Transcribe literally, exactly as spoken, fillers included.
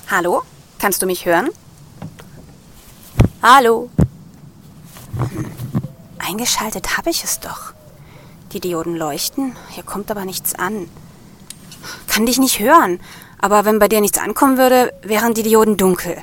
Hallo? Kannst du mich hören? Hallo? Hm. Eingeschaltet habe ich es doch. Die Dioden leuchten, hier kommt aber nichts an. Kann dich nicht hören, aber wenn bei dir nichts ankommen würde, wären die Dioden dunkel.